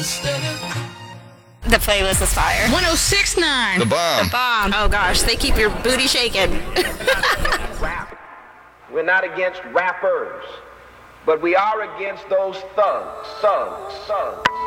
The playlist is fire. 106.9. The bomb. Bomb. Oh gosh, they keep your booty shaking. Rap. We're not against rappers, but we are against those thugs.